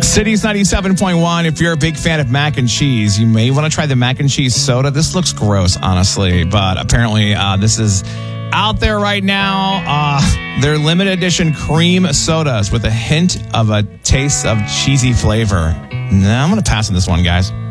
Cities 97.1. If you're a big fan of mac and cheese, you may want to try the mac and cheese soda. This looks gross, honestly, but apparently this is out there right now. They're limited edition cream sodas with a hint of a taste of cheesy flavor. No, I'm going to pass on this one, guys.